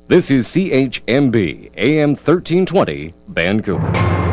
This is CHMB AM 1320 Vancouver。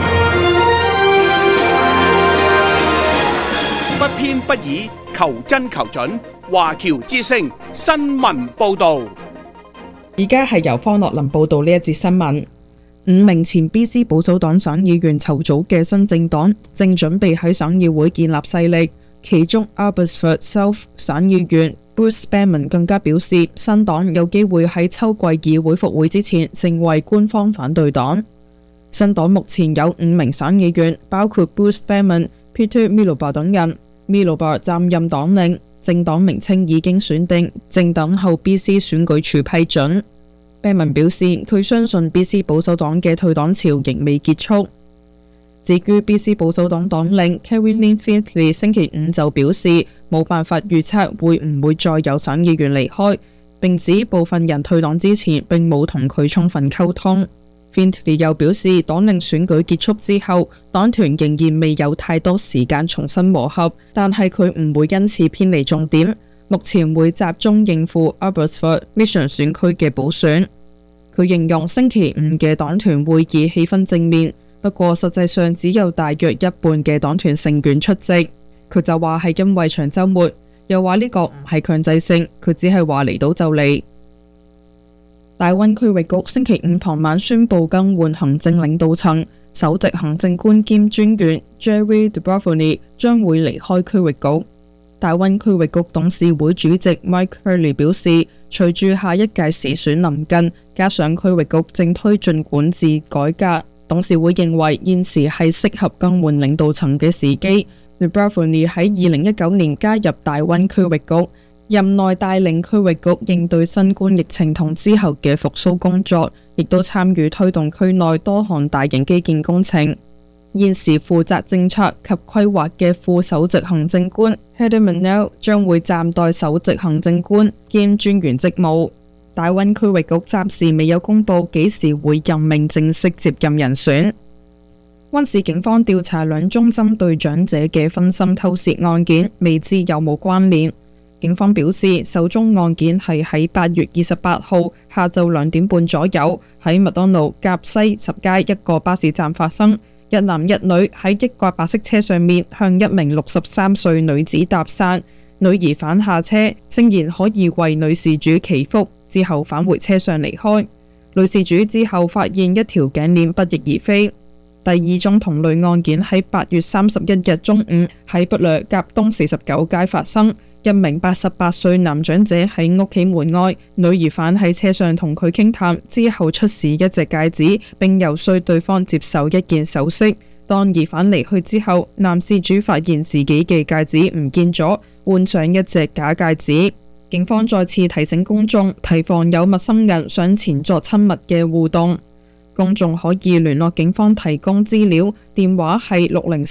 不偏不倚，求真求準。華僑之聲新聞報導。 而家係由方樂林報導呢一節新聞。5名前 BC 保守黨省議員籌組嘅新政黨正準備喺省議會建立勢力，其中 Abbotsford South 省議員 Bruce Spellman 更加表示，新黨有機會喺秋季議會復會之前成為官方反對黨。新黨目前有5名省議員，包括 Bruce Spellman、Peter Milobar 等人。Milobar 擔任黨領，政黨名稱已經選定，正等候 BC 選舉處批准。Spellman 表示，佢相信 BC 保守黨嘅退黨潮仍未結束。至於 BC 保守黨黨領 Caroline Findlay 星期五就表示，冇辦法預測會唔會再有省議員離開，並指部分人退黨之前並冇同佢充分溝通。Findlay 又表示，黨領選舉結束之後，黨團仍然未有太多時間重新磨合，但係佢唔會因此偏離重點，目前會集中應付 Abbotsford Mission 選區嘅補選。佢形容星期五嘅黨團會議氣氛正面，不過實際上只有大約一半嘅黨團成員出席。佢就話係因為長週末，又話呢個唔係強制性，佢只係話嚟到就嚟。大溫區域局星期五傍晚宣布更換行政領導層，首席行政官兼專員 Jerry Dubrovny 將會離開區域局。大溫區域局董事會主席 Mike Hurley 表示，隨住下一屆時選臨近，加上區域局正推進管治改革，董事會認為現時係適合更換領導層嘅時機。Dubrovny 喺2019年加入大溫區域局，任內帶領區域局應對新冠疫情同之後嘅復甦工作，亦都參與推動區內多項大型基建工程。現時負責政策及規劃嘅副首席行政官 Heather Mannell 將會暫代首席行政官兼專員職務。大溫區域局暫時未有公布幾時會任命正式接任人選。溫市警方調查2宗針對長者嘅分心偷竊案件，未知有冇關聯。警方表示，首宗案件係喺8月28號下晝2點半左右喺麥當勞甲西十街一個巴士站發生。一男一女喺一架白色車上面向一名63歲女子搭訕，女疑犯下車，聲言可以為女事主祈福，之後返回車上離開。女事主之後發現一條頸鏈不翼而飛。第2宗同類案件喺8月31日中午喺北掠甲東49街發生。一名88歲男長者喺屋企門外，女疑犯喺車上同佢傾談，之後出示一隻戒指，並遊說對方接受一件首飾。當疑犯離去之後，男事主發現自己嘅戒指唔見咗，換上一隻假戒指。警方再次提醒公眾提防有陌生人上前作親密嘅互動。公眾可以聯絡警方提供資料，電話係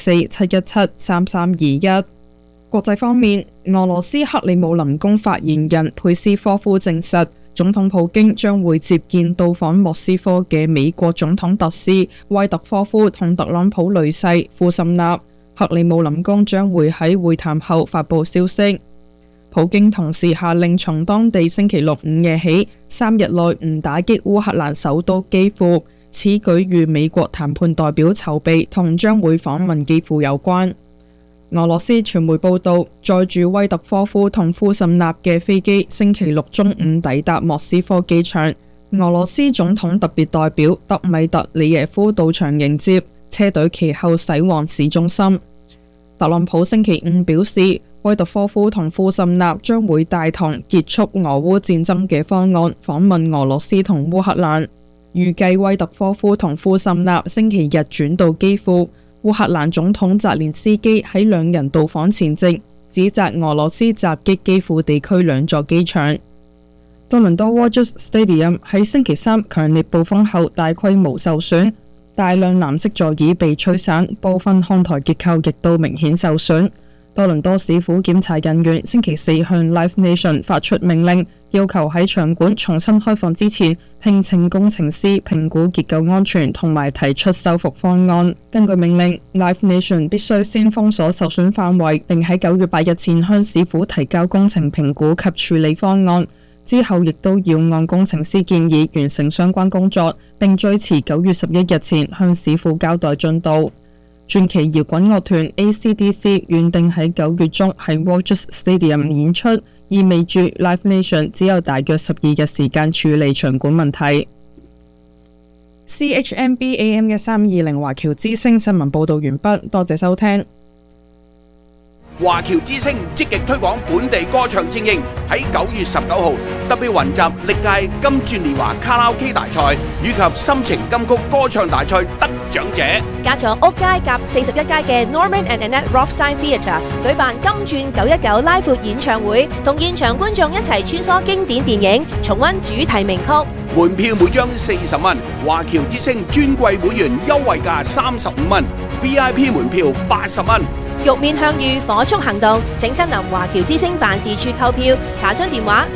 604-717-3321。國際方面，俄羅斯克里姆林宮發言人佩斯科夫證實，總統普京將會接見到訪莫斯科嘅美國總統特使威特科夫同特朗普女婿庫什納。克里姆林宮將會喺會談後發布消息。普京同時下令從當地星期六午夜起3日內唔打擊烏克蘭首都基輔。此舉與美國談判代表籌備同將會訪問基輔有關。俄羅斯傳媒報道，載住威特科夫同庫什納嘅飛機星期六中午抵達莫斯科機場，俄羅斯總統特別代表德米特里耶夫到場迎接，車隊其後駛往市中心。特朗普星期五表示，威特科夫同庫什納將會帶同結束俄烏戰爭嘅方案訪問俄羅斯同烏克蘭，預計威特科夫同庫什納星期日轉到基輔。烏克蘭總統澤連斯基喺2人到訪前夕，指責俄羅斯襲擊基輔地區2座機場。多倫多 Rogers Stadium 喺星期3強烈暴風後大規模受損，大量藍色座椅被吹散，部分看台結構亦都明顯受損。多倫多市府檢查人員星期4向 Live Nation 發出命令，要求喺場館重新開放之前，聘請工程師評估結構安全同埋提出修復方案。根據命令， Live Nation 必須先封鎖受損範圍，並喺9月8日前向市府提交工程評估及處理方案。 之後亦都要按工程師建議完成相關工作，並最遲9月11日前向市府交代進度。傳奇搖滾樂團 AC/DC 原定喺9月中喺 Rogers Stadium 演出，意味住 Live Nation 只有大約12日時間處理場館問題。CHMB AM 1320華僑之聲新聞報導完畢，多謝收聽。 華僑之聲積極推廣本地歌唱精英，喺9月19號特別雲集歷屆金鑽年華卡拉 OK 大賽以及心情金曲歌唱大賽得獎者， 加咗屋街夾41街嘅 Norman and Annette Rothstein Theatre 舉辦金鑽919拉闊演唱會，同現場觀眾一齊穿梭經典電影，重溫主題名曲。 門票每張40蚊，華僑之聲尊貴會員優惠價35蚊 ，VIP 門票80蚊。 玉面向隅，火速行動！請親臨華僑之聲辦事處購票，查詢電話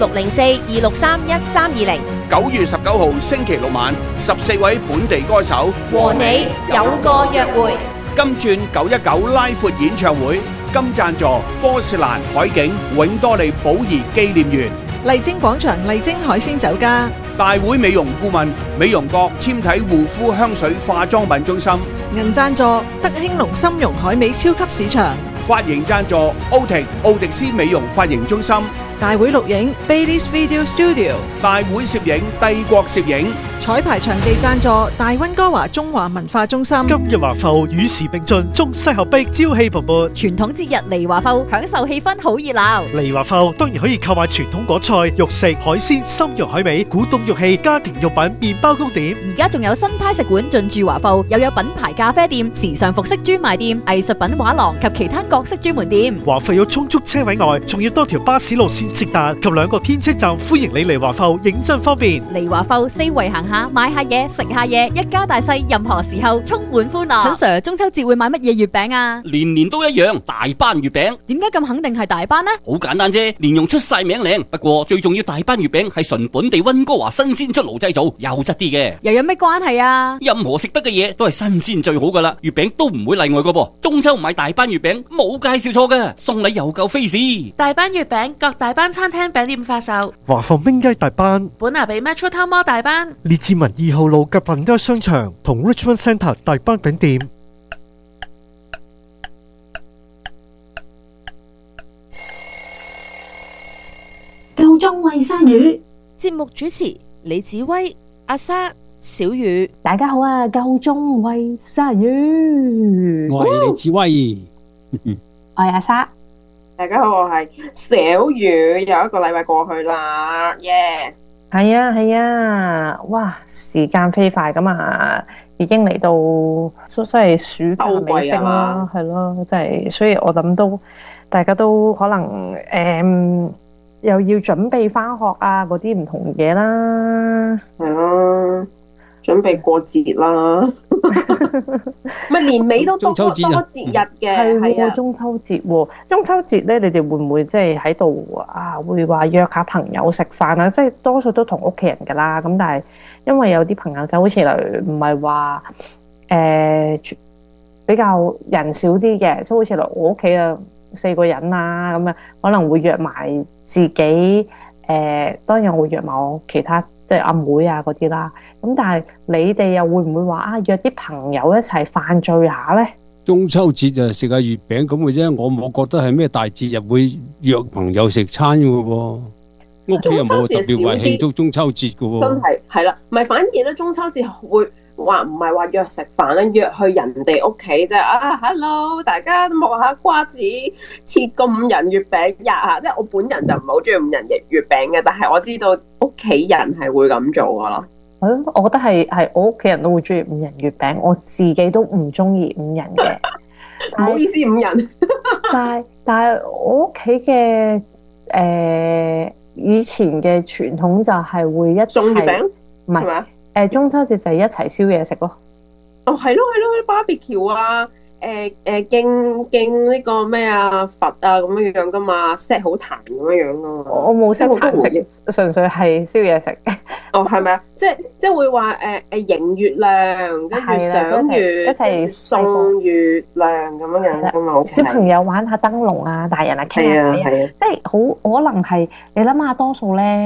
604-263-1320。 9月19號星期六晚，14位本地歌手和你有個約會。 金鑽919拉闊演唱會，金贊助科士蘭海景永多利寶儀紀念園。 麗晶廣場麗晶海鮮酒家， 大會美容顧問美容閣纖體護膚香水化妝品中心， 銀贊助德興隆參茸海味超級市場， 髮型贊助奧迪斯美容髮型中心， 大會錄影 Baileys Video Studio， 大會攝影帝國攝影， 彩排場地贊助大溫哥華中華文化中心。 今日華埠與時並進，中西合璧，朝氣蓬勃。 傳統節日嚟華埠，享受氣氛好熱鬧。 嚟華埠當然可以購買傳統果菜、肉食、海鮮、參茸海味、古董玉器、家庭用品、麵包糕點。 而家仲有新派食館進駐華埠，又有品牌咖啡店、時尚服飾專賣店、藝術品畫廊及其他各式專門店。 華埠有充足車位外，仲要多條巴士路線直達及2個天車站，歡迎你嚟華埠，認真方便。 嚟華埠四圍行下，買下嘢，食下嘢，一家大細任何時候充滿歡樂。陳 Sir， 中秋節會買乜嘢月餅啊？ 年年都一樣，大班月餅。 點解咁肯定係大班呢？ 好簡單啫，蓮蓉出晒名靚。不過最重要，大班月餅係純本地溫哥華新鮮出爐製造，優質啲嘅。 又有咩關係啊？ 任何食得嘅嘢都係新鮮最好噶啦，月餅都唔會例外噶噃。中秋買大班月餅冇介紹錯噶，送禮又夠飛士。 大班月餅各大班餐廳餅店發售。 華埠冰雞大班， 本拿比 Metro Town Mall 大班， 列治文2號路嘅朋友商場同 Richmond Centre 大班餅店。 夠鐘餵鯊魚。 節目主持李子威、阿莎、小雨。 大家好啊！夠鐘餵鯊魚。 我係李子威， 我係阿莎。 大家好，我係小雨。又一個禮拜過去啦，耶！ 係啊係啊，哇！時間飛快咁啊，已經嚟到真係暑假尾聲啦，係咯，真係，所以我諗都大家都可能又要準備返學啊，嗰啲唔同嘢啦， 係咯，準備過節啦，咪年尾都多節日嘅，係啊， 中秋節喎，中秋節咧，你哋會唔會即係喺度啊？會話約下朋友食飯啊？即係多數都同屋企人噶啦，咁但係因為有啲朋友就好似嚟唔係話比較人少啲嘅，即係好似嚟我屋企啊4個人啊咁啊，可能會約埋自己當然我會約埋我其他即係阿妹啊嗰啲啦。咁但係你哋又會唔會話啊約啲朋友一齊飯聚下咧？ 中秋節就食下月餅咁嘅啫，我冇覺得係咩大節日會約朋友食餐嘅喎。屋企又冇特別為慶祝中秋節嘅喎。 真係係啦，唔係反而咧中秋節會話唔係話約食飯咧，約去人哋屋企啫。啊 ，hello， 大家剝下瓜子，切個5仁月餅吔下。即係我本人就唔係好中意5仁月餅嘅，但係我知道屋企人係會咁做噶咯。 我覺得係我屋企人都會中意5仁月餅，我自己都唔中意5仁嘅。 唔好意思，5仁。 但係我屋企嘅以前嘅傳統就係會一齊送月餅， 唔係中秋節就係一齊燒嘢食咯。 哦，係咯，barbecue 啊，敬呢個咩啊佛啊咁樣樣噶嘛 ，set 好壇咁樣樣噶嘛。 我冇 set 壇食，純粹係燒嘢食。 哦，係咪啊？即係會話迎月亮，跟住賞月，一齊送月亮咁樣樣噶嘛。 小朋友玩下燈籠啊，大人啊傾下偈啊，即係好可能係你諗下，多數咧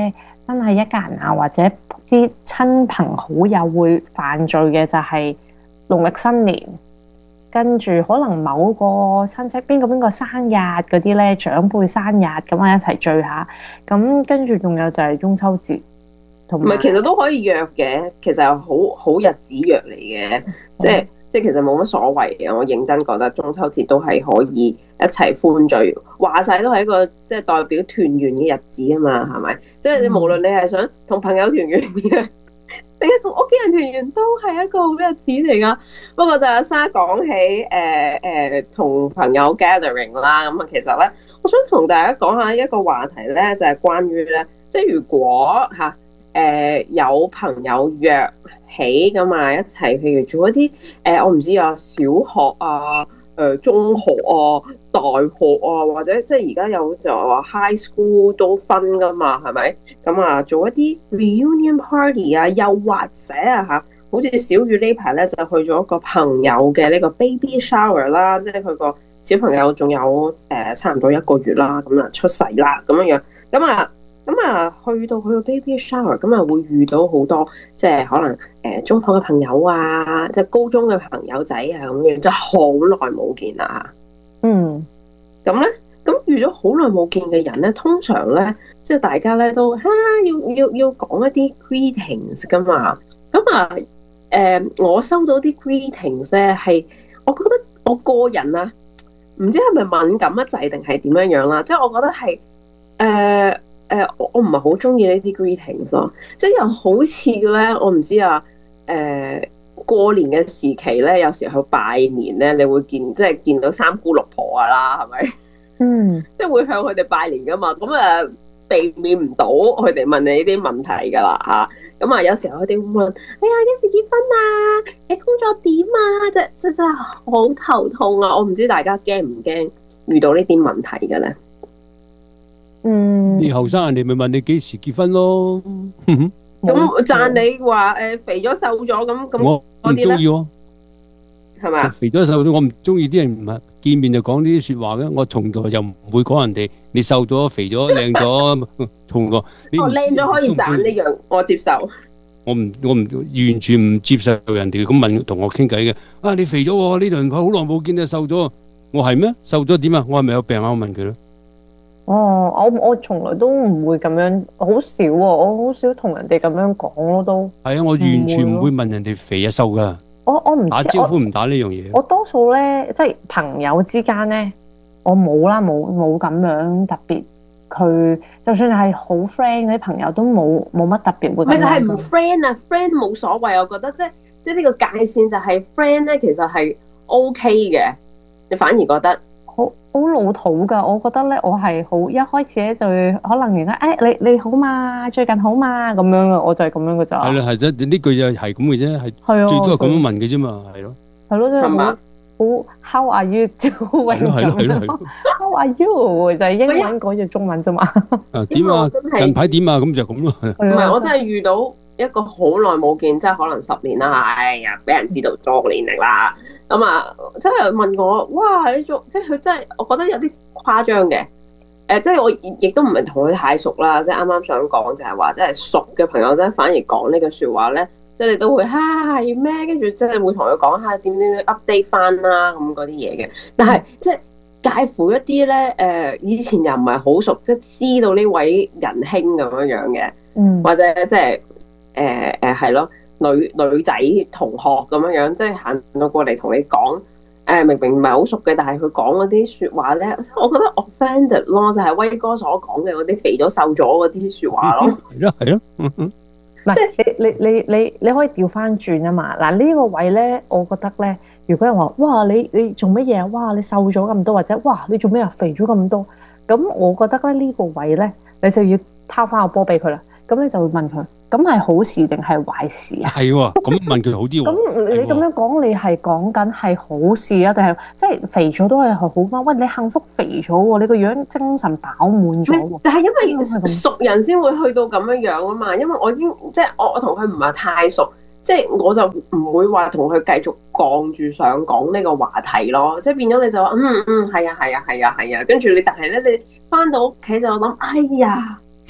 真係一家人啊，或者啲親朋好友會犯罪嘅就係農曆新年，跟住可能某個親戚邊個生日嗰啲咧，長輩生日咁啊一齊聚下，咁跟住仲有就係中秋節，同埋唔係其實都可以約嘅，其實係好日子約嚟嘅，即係其實冇乜所謂嘅。我認真覺得中秋節都係可以一齊歡聚，話晒都係一個即係代表團圓嘅日子啊嘛，係咪？即係你無論你係想同朋友團圓嘅，定係同屋企人團圓，都係一個好日子嚟噶。不過就阿莎講起同朋友 gathering 啦，咁啊其實咧，我想同大家講下一個話題咧，就係關於咧，即係如果有朋友約起㗎嘛，一齊譬如做一啲我唔知啊，小學啊、中學啊、大學啊，或者即係而家有就話 high school 都分㗎嘛，係咪？咁啊，做一啲 reunion party 啊，又或者啊好似小雨呢排咧就去咗一個朋友嘅呢個 baby shower 啦，即係佢個小朋友仲有差唔多1個月啦，咁啊出世啦咁樣樣，咁啊，去到佢個 baby shower，咁啊會遇到好多即係可能中學嘅朋友啊，即係高中嘅朋友仔啊咁樣，就好耐冇見啦。 嗯， 咁咧，咁遇咗好耐冇見嘅人咧，通常咧，即係大家咧都要講一啲 greetings 噶嘛。咁啊，我收到啲 greetings 咧，係我覺得我個人啊，唔知係咪敏感一滯定係點樣樣啦，即係我覺得係我唔係好中意呢啲 greetings 咯，即係又好似咧，我唔知啊，過年嘅時期咧，有時候去拜年咧，你會即係見到三姑六婆啊啦，係咪？ 嗯， 即係會向佢哋拜年噶嘛，咁啊避免唔到佢哋問你呢啲問題噶啦嚇，咁啊有時候佢哋會問，哎呀幾時結婚啊？你工作點啊？真係好頭痛啊！我唔知大家驚唔驚遇到呢啲問題嘅咧？ 你後生人哋咪問你幾時結婚咯？ 咁讚你話肥咗瘦咗咁我唔中意喎， 係咪？ 肥咗瘦咗，我唔中意啲人唔係見面就講呢啲説話嘅。我從來又唔會講人哋你瘦咗、肥咗、靚咗，從來靚咗可以讚呢樣，我接受。 我唔完全唔接受人哋咁問同我傾偈嘅。啊，你肥咗喎，呢輪好耐冇見你瘦咗。我係咩？瘦咗點啊？我係咪有病啊？我問佢咯。 哦，我從來都唔會咁樣，好少喎，我好少同人哋咁樣講咯，都係啊，我完全唔會問人哋肥啊瘦噶。 我唔打招呼唔打呢樣嘢。 我多數咧，即係朋友之間咧，我冇啦，冇咁樣特別。佢就算係好 friend 嗰啲朋友都冇乜特別會。 咪就係唔 friend 啊 ，friend 冇所謂，我覺得即係呢個界線就係 friend 咧，其實係 OK 嘅。你反而覺得好老土噶，我覺得咧，我係好一開始咧就可能原來你好嘛，最近好嘛咁樣啊，我就係咁樣噶咋。係啦，係啫，呢句就係咁嘅啫，係最多係咁樣問嘅啫嘛，係咯。 係咯，真係好 How are you doing？ 係咯 How are you？ 就係英文改咗中文啫嘛。 點啊？近排點啊？咁就咁咯。 唔係，我真係遇到一個好耐冇見，即係可能10年啦，哎呀，俾人知道咗年齡啦。咁啊，真係問我，哇！你做即係佢真係，我覺得有啲誇張嘅。即係我亦都唔係同佢太熟啦，即係啱啱想講就係話，即係熟嘅朋友咧，反而講呢句説話咧，即係你都會係咩？跟住即係會同佢講下點 update 翻啦咁嗰啲嘢嘅。但係即係介乎一啲咧，以前又唔係好熟，即係知道呢位仁兄咁樣嘅，或者即係係咯。女仔同學咁樣，即係行到過嚟同你講，明明唔係好熟嘅，但係佢講嗰啲説話咧，我覺得 offended 咯，就係威哥所講嘅嗰啲肥咗瘦咗嗰啲説話咯。 係咯， 即係你可以調翻轉啊嘛。嗱呢個位咧，我覺得咧，如果人話哇你做乜嘢啊？哇你瘦咗咁多，或者哇你做咩啊？肥咗咁多，咁我覺得咧呢個位咧，你就要拋翻個波俾佢啦。咁你就會問佢。咁係好事定係壞事啊？係喎，咁問佢好啲喎。咁你咁樣講，你係講緊係好事啊，定係即係肥咗都係好嗎？喂，你幸福肥咗喎，你個樣精神飽滿咗喎。 但係因為熟人先會去到咁樣樣啊嘛，因為我已經即係我同佢唔係太熟，即係我就唔會話同佢繼續降住想講呢個話題咯。即係變咗你就話係啊，跟住你但係咧你翻到屋企就諗，哎呀〜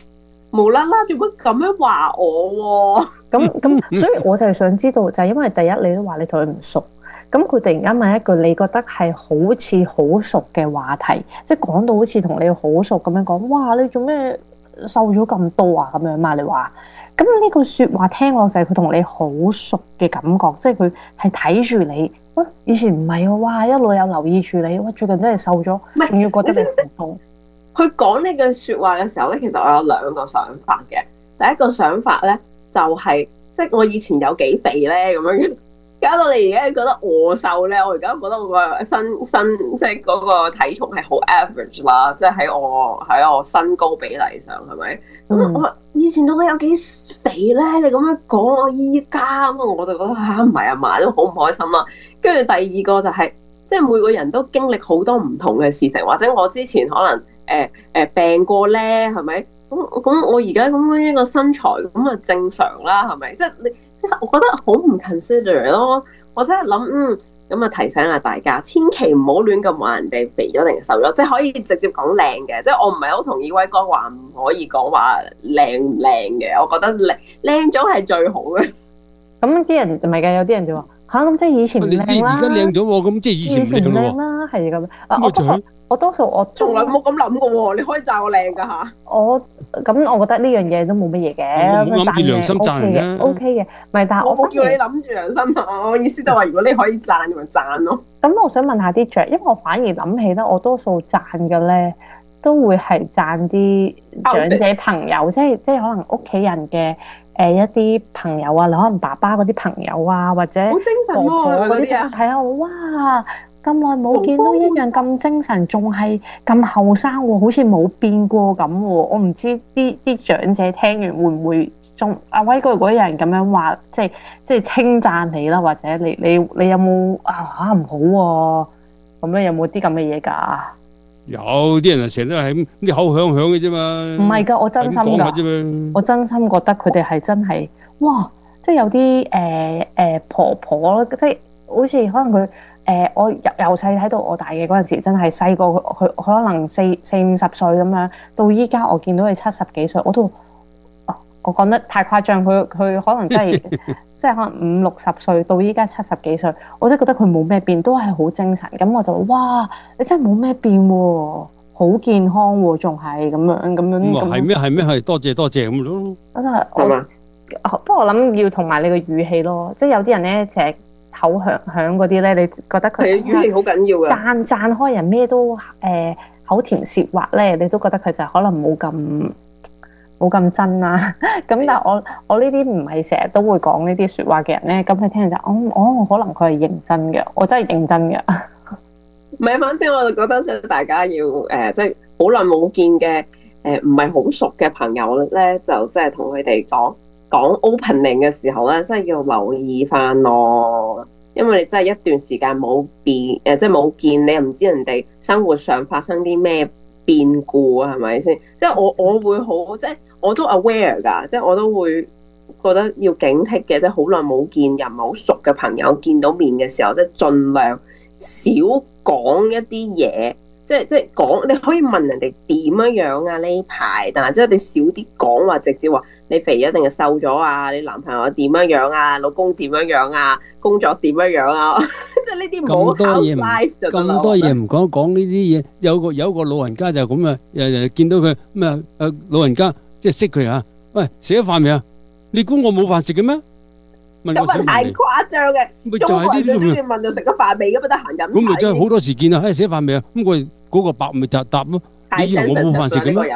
無啦啦做乜咁樣話我喎？ 咁，所以我就係想知道，就係因為第一你都話你同佢唔熟，咁佢突然間問一句你覺得係好似好熟嘅話題，即係講到好似同你好熟咁樣講，哇！你做咩瘦咗咁多啊？咁樣嘛，你話，咁呢句説話聽落就係佢同你好熟嘅感覺，即係佢係睇住你，喂，以前唔係喎，哇，一路有留意住你，喂，最近真係瘦咗，仲要覺得你唔同。 佢講呢句説話嘅時候咧，其實我有兩個想法嘅。第一個想法咧，就係即係我以前有幾肥咧咁樣，搞到你而家覺得我瘦咧，我而家覺得我個身即係嗰個體重係好 average 啦，即係喺我身高比例上係咪？咁我以前到底有幾肥咧？你咁樣講我依家咁，我就覺得嚇唔係啊嘛，都好唔開心啦。跟住第二個就係即係每個人都經歷好多唔同嘅事情，或者我之前可能病過咧，係咪？咁我而家咁樣一個身材咁啊正常啦，係咪？即係我覺得好唔 consider 咯。我真係諗咁啊提醒下大家，千祈唔好亂咁話人哋肥咗定瘦咗，即係可以直接講靚嘅。即係我唔係好同意威哥話唔可以講話靚唔靚嘅，我覺得靚咗係最好嘅。 咁啲人唔係㗎，有啲人就話嚇，咁即係以前唔靚啦， 而家靚咗喎，咁即係以前唔靚啦，係咁。我多數我從來冇咁諗過喎，你可以讚我靚㗎嚇。 我覺得呢樣嘢都冇乜嘢嘅， 冇諗住良心讚人嘅 ，OK 嘅。唔係，但係我冇叫你諗住良心啊！我意思就係如果你可以讚，咪讚咯。 咁我想問下啲因為我反而諗起咧，我多數讚嘅咧都會係讚啲長者朋友，即係可能屋企人嘅一啲朋友啊，你可能爸爸嗰啲朋友啊，或者好精神喎嗰啲啊， 係啊，哇！咁耐冇見都一樣咁精神，仲係咁後生喎，好似冇變過咁喎。我唔知啲長者聽完會唔會仲阿威哥，如果有人咁樣話，即係稱讚你啦，或者你有冇唔好咁樣，有冇啲咁嘅嘢㗎？ 有啲人啊，成日都係啲口響嘅啫嘛。 唔係㗎，我真心㗎，我真心覺得佢哋係真係哇！即係有啲婆婆，即係好似可能佢。我由細睇到我大嘅嗰陣時，真係細個佢可能四五十歲咁樣，到依家我見到佢70幾歲，我講得太誇張，佢可能真係即係可能5、60歲到依家70幾歲，我真係覺得佢冇咩變，都係好精神。咁我就哇，你真係冇咩變喎，好健康喎，仲係咁樣。咁係咩？係多謝咁咯。 不過我諗要同埋你嘅語氣咯，即係有啲人咧成日口響嗰啲咧，你覺得佢語氣好緊要嘅， 讚開人咩都口甜舌滑咧，你都覺得佢就可能冇咁真啦。咁但係我呢啲唔係成日都會講呢啲説話嘅人咧，咁你聽就可能佢係認真嘅，我真係認真嘅。 唔係，反正我就覺得即係大家要即係好耐冇見嘅唔係好熟嘅朋友咧，就即係同佢哋講 opening 嘅時候咧，真係要留意翻咯，因為你真係一段時間冇變即係冇見，你又唔知人哋生活上發生啲咩變故啊，係咪先？即係我會好，即係我都 aware 㗎，即係我都會覺得要警惕嘅，即係好耐冇見又唔係好熟嘅朋友見到面嘅時候，即係盡量少講一啲嘢。即係講，你可以問人哋點樣啊呢排，但係即係你少啲講話，直接話你肥咗定係瘦咗啊？你男朋友點樣啊？老公點樣啊？工作點樣啊？即係呢啲唔好考 life 就得啦。 咁多嘢唔講呢啲嘢，有個老人家就咁啊，見到佢咁啊，老人家即係識佢啊，喂，食咗飯未啊？你估我冇飯食嘅咩？ 咁啊太誇張嘅，中國人最中意問就食咗飯未，咁啊得閒飲茶。 咁咪真係好多時見啊！食咗飯未啊？咁佢嗰個白咪就答咯。你以為我冇飯食嘅咩？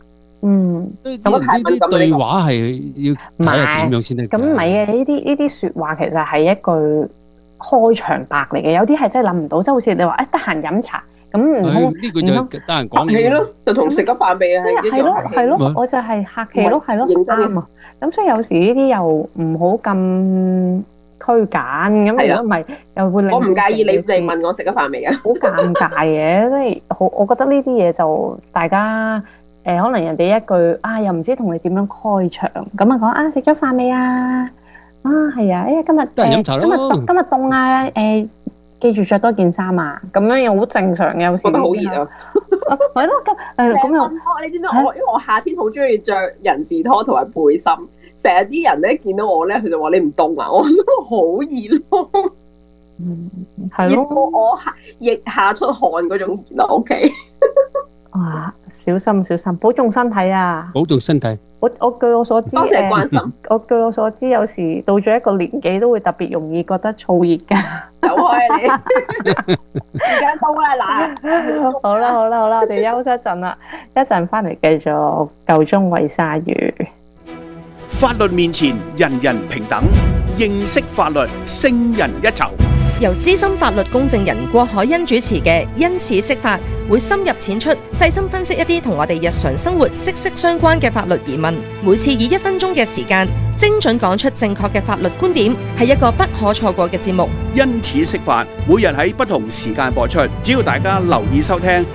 啲對話係要睇下點樣先得。 咁唔係嘅，呢啲説話其實係一句開場白嚟嘅，有啲係真係諗唔到，即係好似你話得閒飲茶。咁唔好呢個就得閒講係咯，就同食咗飯未啊？ 係咯，我就係客氣咯，係咯，啱啊。咁所以有時呢啲又唔好咁拘謹，咁如果唔係又會令我唔介意你哋問我食咗飯未啊？ 好尷尬嘅，即係好，我覺得呢啲嘢就大家可能人哋一句又唔知同你點樣開場，咁啊講食咗飯未啊？係啊，今日都係飲茶咯。 今日凍啊，記住着多件衫啊，咁樣又好正常嘅，有時覺得好熱啊。 係咯，咁又你知唔知我？因為我夏天好中意着人字拖同埋背心，成日啲人咧見到我咧，佢就話你唔凍啊！我心好熱咯， 係咯， 我腋下出汗嗰種熱咯。OK， 哇，小心，保重身體啊！ 保重身體。 我據我所知， 多謝關心。 據我所知，有時到咗一個年紀都會特別容易覺得燥熱㗎。 走開你！時間到啦，嗱， 好啦，我哋休息一陣啦，一陣翻嚟繼續夠鐘餵鯊魚。 法律面前人人平等，認識法律勝人一籌。 由資深法律公證人郭海欣主持嘅《因此釋法》，會深入淺出，細心分析一啲同我哋日常生活息息相關嘅法律疑問。每次以1分鐘嘅時間，精準講出正確嘅法律觀點，係一個不可錯過嘅節目。 因此釋法，每日喺不同時間播出，只要大家留意收聽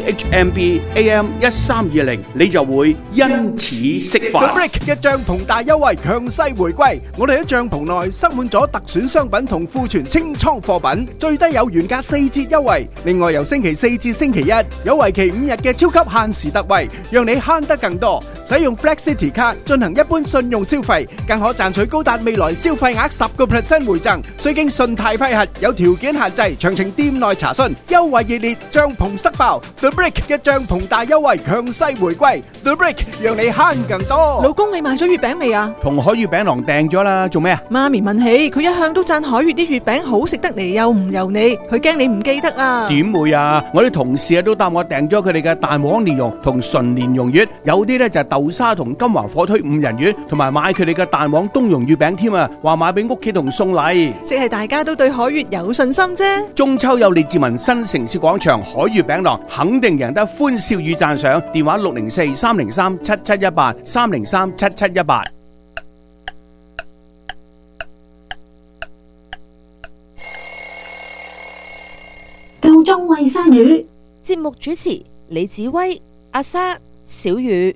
CHMB AM 1320，你就會因此釋法。 The Brick 嘅帳篷大優惠強勢回歸，我哋喺帳篷內塞滿咗特選商品同庫存清倉貨品，最低有原價4折優惠。另外由星期4至星期1有為期5日嘅超級限時特惠，讓你慳得更多。使用 Flex City 卡進行一般信用消費，更可賺取高達未來消費額10% 回贈，須經信貸批核，有條件限制，詳情店內查詢。優惠熱烈，帳篷塞爆 ！The Brick 嘅帳篷大優惠強勢回歸 ，The Brick 讓你慳更多。 老公，你買咗月餅未啊？ 同海月餅郎訂咗啦，做咩啊？ 媽咪問起，佢一向都讚海月啲月餅好食得嚟又唔油膩，佢驚你唔記得啊。 點會啊？我啲同事都答我訂咗佢哋嘅蛋黃蓮蓉同純蓮蓉月，有啲咧就係豆沙同金華火腿5仁月，同埋買佢哋嘅蛋黃冬蓉月餅添啊！話買俾屋企同送禮， 即係大家都對海月有信心啫。 中秋有列治文新城市廣場海月餅郎，肯定贏得歡笑與讚賞。電話604-303-7718 303-7718。 夠鐘餵鯊魚。 節目主持李子威、阿莎、小雨。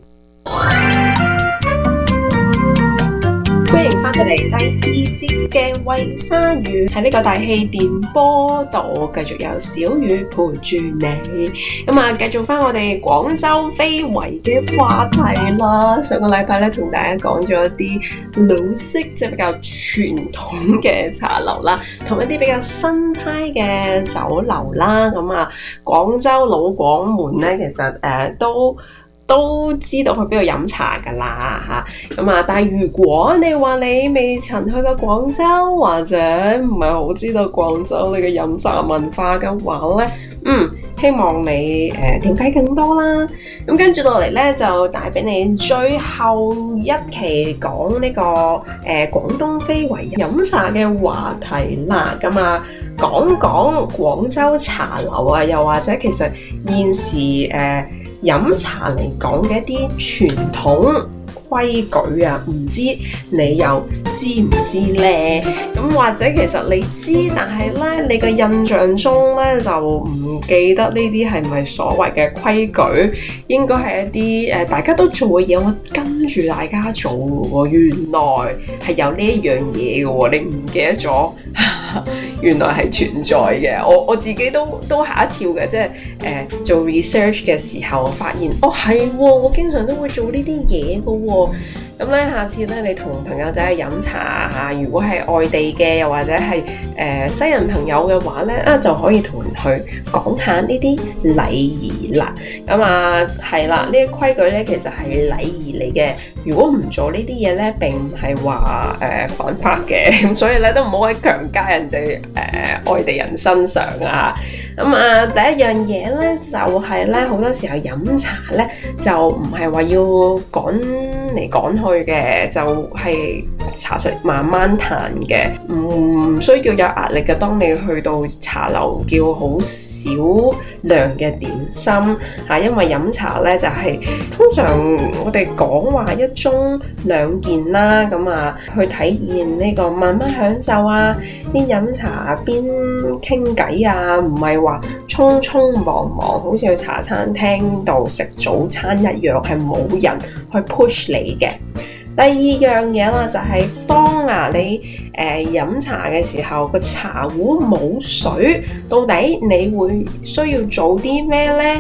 歡迎翻到嚟第2節嘅餵鯊魚，喺呢個大氣電波度，繼續有小雨陪住你。咁啊，繼續翻我哋廣州非遺嘅話題啦。上個禮拜咧，同大家講咗一啲老式，即係比較傳統嘅茶樓啦，同一啲比較新派嘅酒樓啦。咁啊，廣州老廣門咧，其實都知道去邊度飲茶噶啦嚇，咁啊！但係如果你話你未曾去過廣州，或者唔係好知道廣州你嘅飲茶文化嘅話咧，希望你了解更多啦。咁跟住落嚟咧，就帶俾你最後一期講呢個廣東非遺飲茶嘅話題啦。咁啊，講講廣州茶樓啊，又或者其實現時飲茶嚟講嘅一啲傳統規矩啊，唔知你又知唔知呢？咁或者其實你知，但係呢，你嘅印象中呢，就唔記得呢啲係咪所謂嘅規矩，應該係一啲大家都做嘅嘢，我跟住大家做喎。原來係有呢一樣嘢嘅喎，你唔記得咗？原來係存在嘅，我自己都嚇一跳嘅，即係做 research 嘅時候發現，係喎，我經常都會做呢啲嘢嘅喎。咁咧，下次咧，你同朋友仔去飲茶嚇，如果係外地嘅，又或者係西人朋友嘅話咧，就可以同人去講下呢啲禮儀啦。咁啊，係啦，呢啲規矩咧，其實係禮儀嚟嘅。如果唔做呢啲嘢咧，並唔係話犯法嘅。咁所以咧，都唔好喺強加人哋外地人身上啊。咁啊，第一樣嘢咧，就係咧，好多時候飲茶咧，就唔係話要趕嚟趕去嘅，就係茶食慢慢嘆嘅，唔需要有壓力嘅。當你去到茶樓叫好少量嘅點心嚇，因為飲茶咧就係通常我哋講話一盅2件啦，咁啊去體現呢個慢慢享受啊，邊飲茶邊傾偈啊，唔係話匆匆忙忙好似去茶餐廳度食早餐一樣，係冇人去 push 你嘅。第二樣嘢啦，就係當你飲茶嘅時候，個茶壺冇水，到底你會需要做啲咩呢？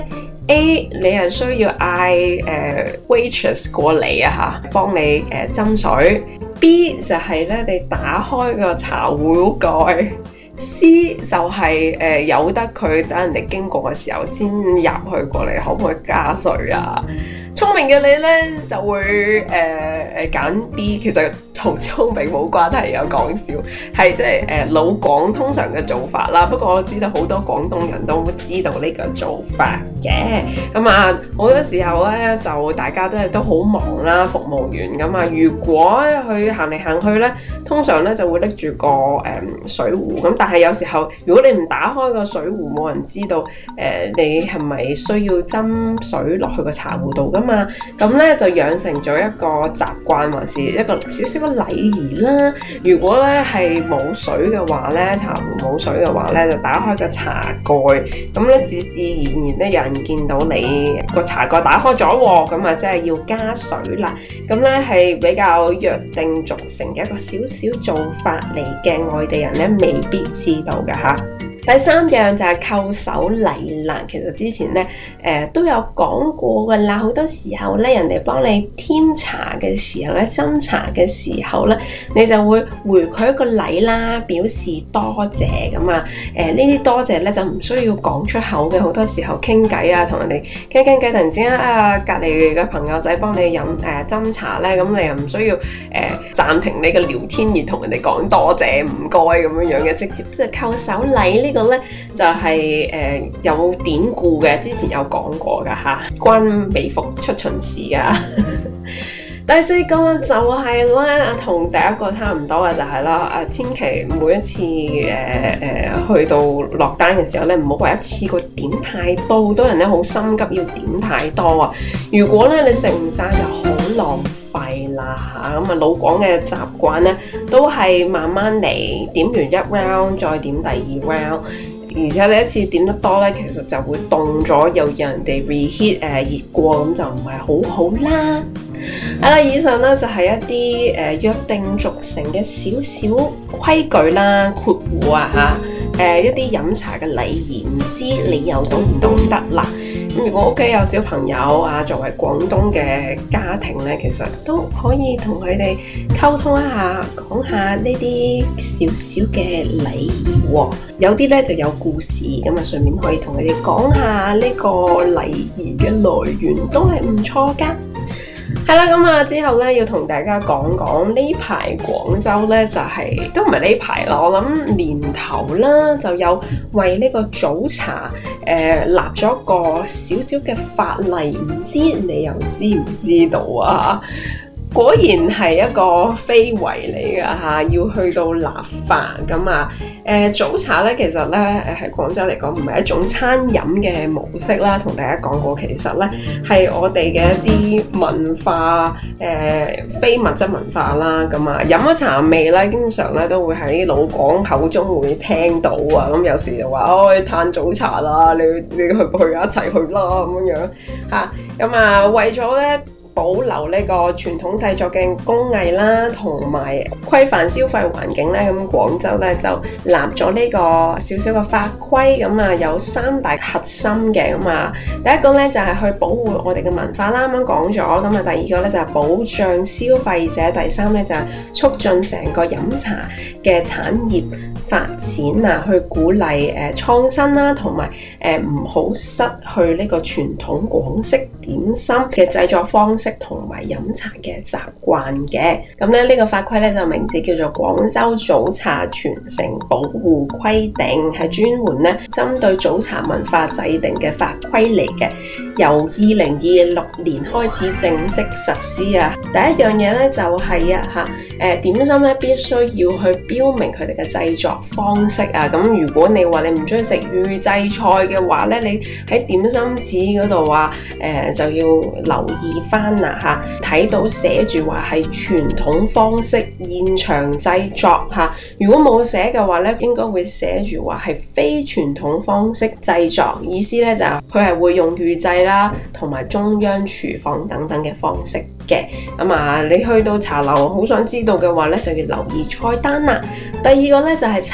A 你係需要嗌waitress 過嚟啊嚇，幫你斟水。B 就係咧你打開個茶壺蓋。C 就係由得佢等人哋經過嘅時候先入去過嚟，可唔可以加水啊？聰明嘅你咧就會揀 B， 其實同聰明冇關係，有講笑，係即係老廣通常嘅做法啦。不過我知道好多廣東人都知道呢個做法嘅。咁啊，好多時候咧就大家都好忙啦，服務員咁啊。如果去行嚟行去咧，通常咧就會拎住個水壺咁，但係有時候如果你唔打開個水壺，冇人知道你係咪需要斟水落去個茶壺度噶嘛？咁咧就養成咗一個習慣，還是一個少少嘅禮儀啦。如果咧係冇水嘅話咧，茶壺冇水嘅話咧，就打開個茶蓋，咁咧自自然然咧有人見到你個茶蓋打開咗喎，咁啊即係要加水啦。咁咧係比較約定俗成嘅一個少少做法嚟嘅，外地人咧未必知道㗎吓。第三樣就係叩手禮啦。其實之前咧都有講過㗎啦，好多時候咧人哋幫你添茶嘅時候咧，斟茶嘅時候咧，你就會回佢一個禮啦，表示多謝咁啊。呢啲多謝咧就唔需要講出口嘅，好多時候傾偈啊，同人哋傾偈，突然之間隔離嘅朋友仔幫你飲斟茶咧，咁你又唔需要暫停你嘅聊天而同人哋講多謝唔該咁樣嘅，直接即係叩手禮呢個咧就係有典故嘅，之前有講過噶吓，關美服出巡視噶。第四個就係咧，同第一個差唔多嘅就係啦，千祈每一次去到落單嘅時候咧，唔好話一次過點太多，好多人咧好心急要點太多啊。如果咧你食唔晒就好浪費啦嚇。咁啊老廣嘅習慣咧都係慢慢嚟，點完一 round 再點第二 round。而且你一次點得多咧，其實就會凍咗，又讓人哋 reheat 熱過，咁就唔係好好啦。以上咧就係一啲約定俗成嘅少少規矩啦，括弧啊嚇，一啲飲茶嘅禮儀，唔知你又懂唔懂得啦？咁如果屋企有小朋友啊，作為廣東嘅家庭咧，其實都可以同佢哋溝通一下，講下呢啲少少嘅禮儀喎。有啲咧就有故事，咁啊順便可以同佢哋講下呢個禮儀嘅來源，都係唔錯㗎。係啦，咁啊之後咧要同大家講講呢排廣州咧就係都唔係呢排啦，我諗年頭啦就有為呢個早茶立咗個少少嘅法例，唔知你又知唔知道啊？果然係一個非遺嚟㗎嚇，要去到立法咁啊！早茶咧，其實咧喺廣州嚟講唔係一種餐飲嘅模式啦，同大家講過，其實咧係我哋嘅一啲文化非物質文化啦。咁啊，飲咗茶味咧，經常咧都會喺老廣口中會聽到啊。咁有時就話嘆早茶啦，你去唔去一齊去啦咁樣嚇。咁啊，為咗咧保留呢個傳統製作嘅工藝啦，同埋規範消費環境咧，咁廣州咧就立咗呢個少少嘅法規，咁啊有三大核心嘅，咁啊第一個咧就係去保護我哋嘅文化啦，啱啱講咗，咁啊第二個咧就係保障消費者，第三咧就係促進成個飲茶嘅產業發展啊，去鼓勵創新啦，同埋唔好失去呢個傳統廣式點心嘅製作方式同埋飲茶嘅習慣嘅。咁咧呢個法規咧就名字叫做《廣州早茶傳承保護規定》，係專門咧針對早茶文化制定嘅法規嚟嘅，由2026年開始正式實施啊。第一樣嘢咧就係點心咧必須要去標明佢哋嘅製作方式啊。咁如果你話你唔中意食預製菜嘅話咧，你喺點心紙嗰度就要留意翻啦嚇，睇到寫住話係傳統方式現場製作嚇。如果冇寫嘅話咧，應該會寫住話係非傳統方式製作，意思咧就係佢係會用預製啦，同埋中央廚房等等嘅方式嘅。咁啊，你去到茶樓好想知道嘅話咧，就要留意菜單啦。第二個咧就係